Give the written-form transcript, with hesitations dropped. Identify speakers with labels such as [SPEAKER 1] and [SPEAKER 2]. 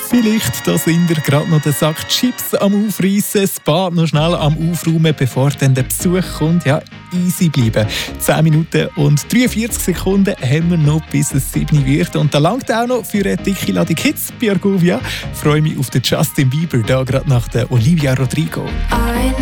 [SPEAKER 1] Vielleicht da sind ihr gerade noch den Sack Chips am Aufreißen, das Bad noch schnell am Aufräumen, bevor dann der Besuch kommt. Ja, easy bleiben. 10 Minuten und 43 Sekunden haben wir noch, bis es 7 wird. Und da langt auch noch für eine dicke Ladung Hits bei Argovia. Ich freue mich auf den Justin Bieber, da gerade nach der Olivia Rodrigo.